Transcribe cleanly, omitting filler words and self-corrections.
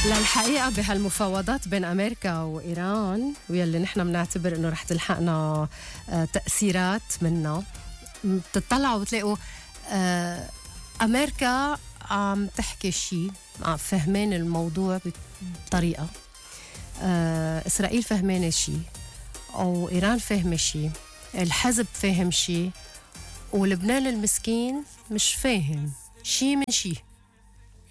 للحقيقة بهالمفاوضات بين أمريكا وإيران واللي نحن بنعتبر أنه رح تلحقنا تأثيرات منها، بتطلعوا وبتلاقوا أمريكا عم تحكي شيء، فهمين الموضوع بطريقة، إسرائيل فهمانة شيء، أو إيران فهمة شيء، الحزب فاهم شيء، ولبنان المسكين مش فاهم شيء من شيء.